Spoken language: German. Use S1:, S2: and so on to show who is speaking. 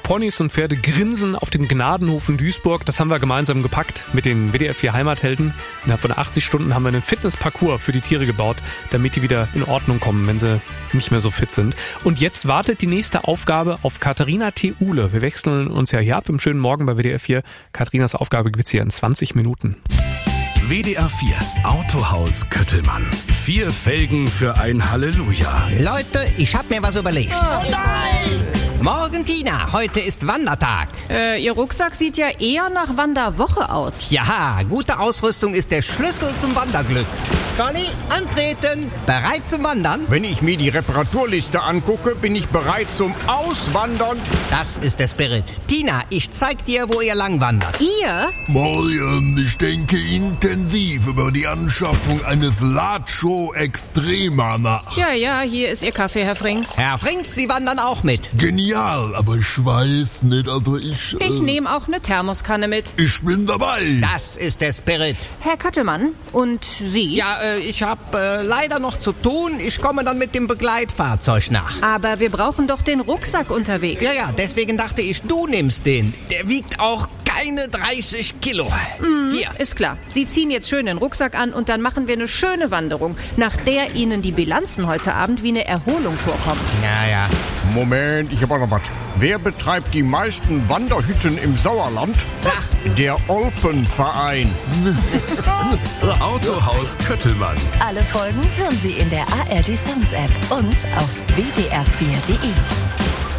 S1: Ponys und Pferde grinsen auf dem Gnadenhof in Duisburg. Das haben wir gemeinsam gepackt mit den WDR 4 Heimathelden. Innerhalb von 80 Stunden haben wir einen Fitnessparcours für die Tiere gebaut, damit die wieder in Ordnung kommen, wenn sie nicht mehr so fit sind. Und jetzt wartet die nächste Aufgabe auf Katharina T. Uhle. Wir wechseln uns ja hier ab im schönen Morgen bei WDR 4. Katharinas Aufgabe gibt's hier in 20 Minuten.
S2: WDR 4 Autohaus Köttelmann. 4 Felgen für ein Halleluja.
S3: Leute, ich hab mir was überlegt.
S4: Oh nein!
S3: Morgen, Tina, heute ist Wandertag.
S4: Ihr Rucksack sieht ja eher nach Wanderwoche aus.
S3: Ja, gute Ausrüstung ist der Schlüssel zum Wanderglück. Conny, antreten. Bereit zum Wandern?
S5: Wenn ich mir die Reparaturliste angucke, bin ich bereit zum Auswandern.
S3: Das ist der Spirit. Tina, ich zeig dir, wo ihr lang wandert.
S4: Ihr?
S6: Morgen, ich denke intensiv über die Anschaffung eines Lacho Extrema nach.
S4: Ja, hier ist Ihr Kaffee, Herr Frings.
S3: Herr Frings, Sie wandern auch mit.
S6: Genial, aber ich weiß nicht, also
S4: Ich nehme auch eine Thermoskanne mit.
S6: ich bin dabei.
S3: Das ist der Spirit.
S4: Herr Kattelmann, und Sie?
S3: Ja, ich hab leider noch zu tun. Ich komme dann mit dem Begleitfahrzeug nach.
S4: Aber wir brauchen doch den Rucksack unterwegs.
S3: Ja, deswegen dachte ich, du nimmst den. Der wiegt auch keine 30 Kilo. Hier.
S4: Ist klar. Sie ziehen jetzt schön den Rucksack an und dann machen wir eine schöne Wanderung, nach der Ihnen die Bilanzen heute Abend wie eine Erholung vorkommen.
S3: Ja.
S5: Moment, ich habe auch noch was. Wer betreibt die meisten Wanderhütten im Sauerland?
S3: Ach.
S5: Der Olpenverein.
S2: Autohaus Köttelmann.
S7: Alle Folgen hören Sie in der ARD Sounds App und auf wdr4.de.